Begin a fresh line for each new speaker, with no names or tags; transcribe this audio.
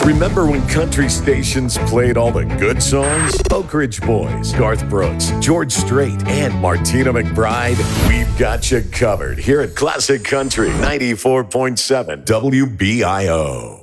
Remember when country stations played all the good songs? Oak Ridge Boys, Garth Brooks, George Strait, and Martina McBride. We've got you covered here at Classic Country 94.7 WBIO.